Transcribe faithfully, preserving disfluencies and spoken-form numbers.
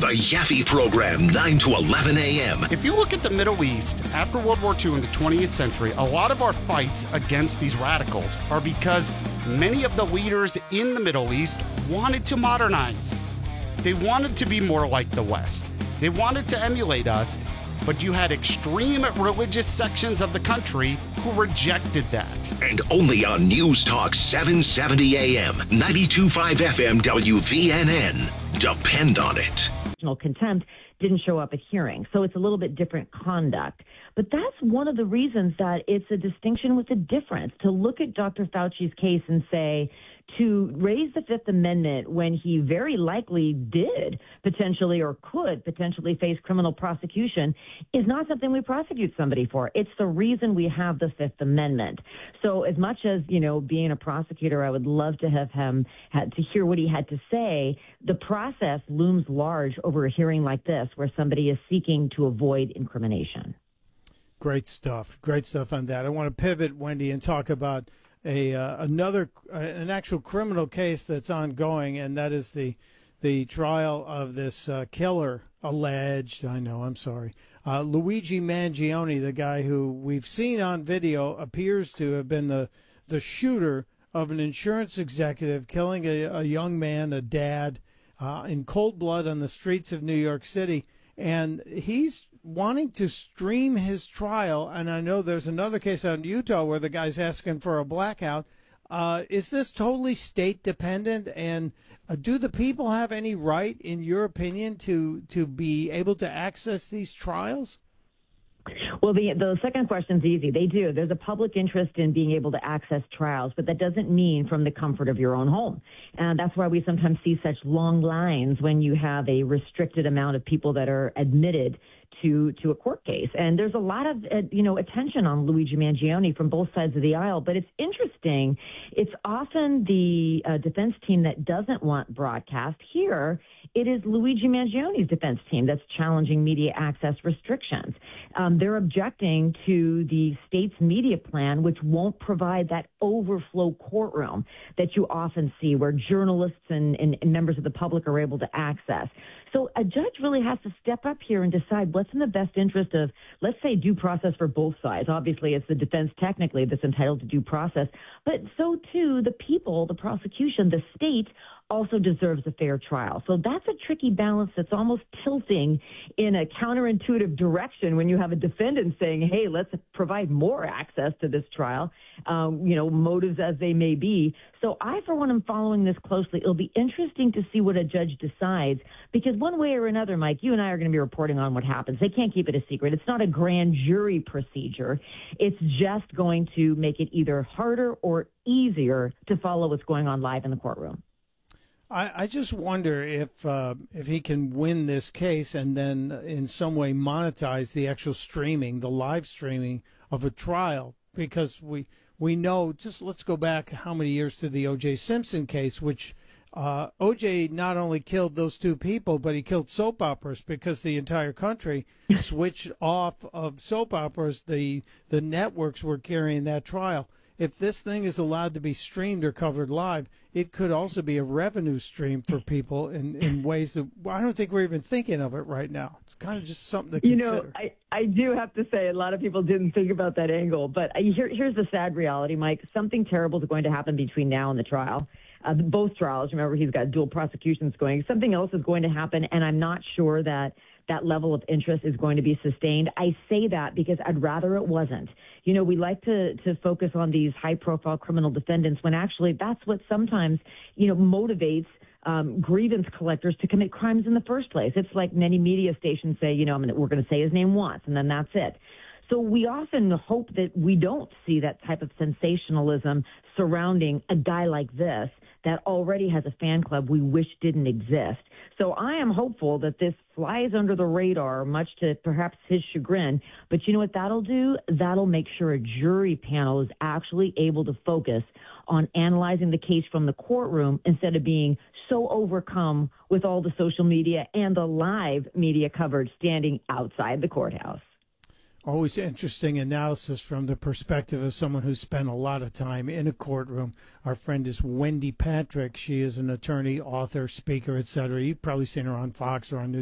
The Yaffe Program, nine to eleven a.m. If you look at the Middle East, after World War Two in the twentieth century, a lot of our fights against these radicals are because many of the leaders in the Middle East wanted to modernize. They wanted to be more like the West. They wanted to emulate us, but you had extreme religious sections of the country who rejected that. And only on News Talk seven seventy a.m., ninety-two point five F M W V N N. Depend on it. Contempt didn't show up at hearing, so it's a little bit different conduct. But that's one of the reasons that it's a distinction with a difference. To look at Doctor Fauci's case and say, to raise the Fifth Amendment when he very likely did potentially or could potentially face criminal prosecution is not something we prosecute somebody for. It's the reason we have the Fifth Amendment. So as much as, you know, being a prosecutor, I would love to have him had to hear what he had to say. The process looms large over a hearing like this where somebody is seeking to avoid incrimination. Great stuff. Great stuff on that. I want to pivot, Wendy, and talk about a uh, another uh, an actual criminal case that's ongoing, and that is the the trial of this uh, killer alleged. I know. I'm sorry. Uh, Luigi Mangione, the guy who we've seen on video, appears to have been the the shooter of an insurance executive killing a, a young man, a dad, uh, in cold blood on the streets of New York City, and he's wanting to stream his trial, and I know there's another case out in Utah where the guy's asking for a blackout. Uh, is this totally state dependent, and uh, do the people have any right, in your opinion, to to be able to access these trials? Well, the the second question's easy. They do. There's a public interest in being able to access trials, but that doesn't mean from the comfort of your own home. And that's why we sometimes see such long lines when you have a restricted amount of people that are admitted to to a court case. And there's a lot of, uh, you know, attention on Luigi Mangione from both sides of the aisle. But it's interesting. It's often the uh, defense team that doesn't want broadcast. Here, it is Luigi Mangione's defense team that's challenging media access restrictions. Um, they're objecting to the state's media plan, which won't provide that overflow courtroom that you often see where journalists and, and, and members of the public are able to access. So a judge really has to step up here and decide what's in the best interest of, let's say, due process for both sides. Obviously, it's the defense technically that's entitled to due process, but so too the people, the prosecution, the state also deserves a fair trial. So that's a tricky balance that's almost tilting in a counterintuitive direction when you have a defendant saying, hey, let's provide more access to this trial, um, you know, motives as they may be. So I, for one, am following this closely. It'll be interesting to see what a judge decides, because one way or another, Mike, you and I are going to be reporting on what happens. They can't keep it a secret. It's not a grand jury procedure. It's just going to make it either harder or easier to follow what's going on live in the courtroom. I, I just wonder if uh, if he can win this case and then in some way monetize the actual streaming, the live streaming of a trial, because we we know, just let's go back how many years to the O J Simpson case, which uh, O J not only killed those two people, but he killed soap operas because the entire country switched off of soap operas. The the networks were carrying that trial. If this thing is allowed to be streamed or covered live, it could also be a revenue stream for people in, in ways that I don't think we're even thinking of it right now. It's kind of just something to consider. You know, I, I do have to say a lot of people didn't think about that angle. But here, here's the sad reality, Mike. Something terrible is going to happen between now and the trial. Uh, both trials, remember, he's got dual prosecutions going. Something else is going to happen, and I'm not sure that that level of interest is going to be sustained. I say that because I'd rather it wasn't. You know, we like to, to focus on these high-profile criminal defendants when actually that's what sometimes, you know, motivates um, grievance collectors to commit crimes in the first place. It's like many media stations say, you know, I'm gonna, we're going to say his name once, and then that's it. So we often hope that we don't see that type of sensationalism surrounding a guy like this that already has a fan club we wish didn't exist. So I am hopeful that this flies under the radar, much to perhaps his chagrin. But you know what that'll do? That'll make sure a jury panel is actually able to focus on analyzing the case from the courtroom instead of being so overcome with all the social media and the live media coverage standing outside the courthouse. Always interesting analysis from the perspective of someone who's spent a lot of time in a courtroom. Our friend is Wendy Patrick. She is an attorney, author, speaker, et cetera. You've probably seen her on Fox or on News.